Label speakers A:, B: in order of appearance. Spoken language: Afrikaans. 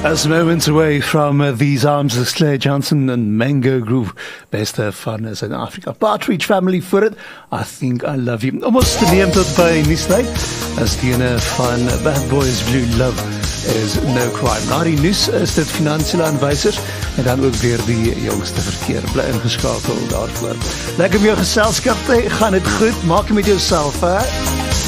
A: As moments away from these arms of Claire Johnson and Mango Groove, beste van Suid-Afrika. Partridge Family voor het, I Think I Love You. Om ons te neem tot by nuustyd, as die ene van Bad Boys Blue Love is No Crime. Na die nuus is dit finansiële aanwysers en dan ook weer die jongste verkeer. Bly ingeskakel daarvoor. Lekker met jou geselskap, gaan dit goed, maak jy met jouself, hè?